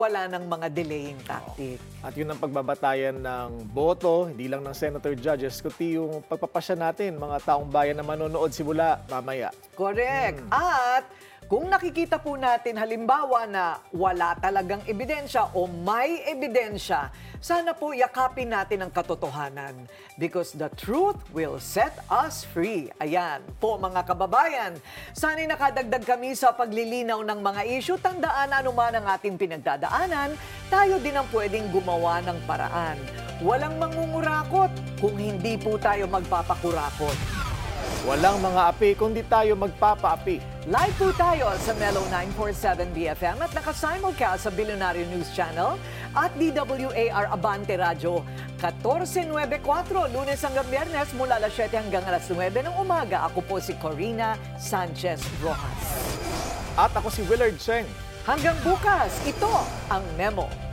wala ng mga delaying tactic. At yun ang pagbabatayan ng boto, hindi lang ng senator judges, kundi yung pagpapasya natin, mga taong bayan na manonood simula mamaya. Correct. At kung nakikita po natin halimbawa na wala talagang ebidensya o may ebidensya, sana po yakapin natin ang katotohanan because the truth will set us free. Ayan po mga kababayan. Sana'y nakadagdag kami sa paglilinaw ng mga issue. Tandaan anuman ang ating pinagdadaanan, tayo din ang pwedeng gumawa ng paraan. Walang mangungurakot kung hindi po tayo magpapakurakot. Walang mga api, kundi tayo magpapaapi. Live po tayo sa Mellow 947 BFM at naka-simulcast sa Billionaire News Channel at DWAR Abante Radio 1494, Lunes hanggang Biyernes mula alas 7 hanggang alas 9 ng umaga. Ako po si Corina Sanchez Rojas. At ako si Willard Cheng. Hanggang bukas, ito ang Memo.